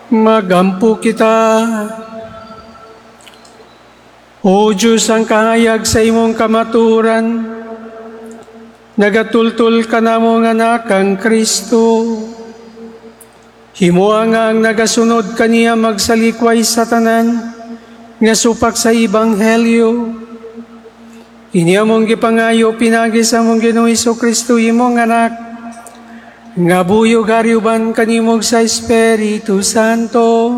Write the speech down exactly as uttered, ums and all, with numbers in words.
Magampo kita. O Diyos, ang kahayag sa imong kamaturan, nagatultul ka na mong anak ang Kristo. Himuha nga ang nagasunod kaniya magsalikway sa tanan, nga supak sa Ebanghelyo. Inya mong gipangayo pinagi sa mong Ginoong Jesu-Kristo imong anak, nga buyog ariuban kanimog sa Espiritu Santo,